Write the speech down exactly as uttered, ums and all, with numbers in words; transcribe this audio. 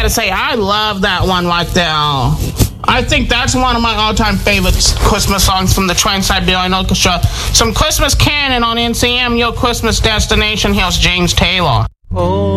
gotta say, I love that one right there. I think that's one of my all-time favorite Christmas songs from the Trans-Siberian Orchestra. Some Christmas canon on N C M, your Christmas destination. Here's James Taylor. Oh.